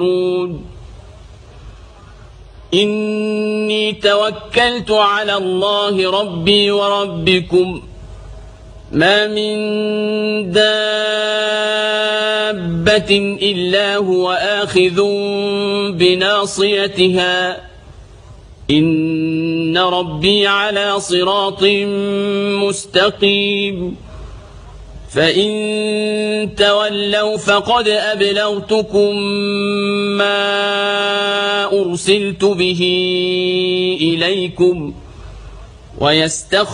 إني توكلت على الله ربي وربكم ما من دابة إلا هو آخذ بناصيتها إن ربي على صراط مستقيم فإن تولوا فقد أبلغتكم ما أرسلت به إليكم ويستخدم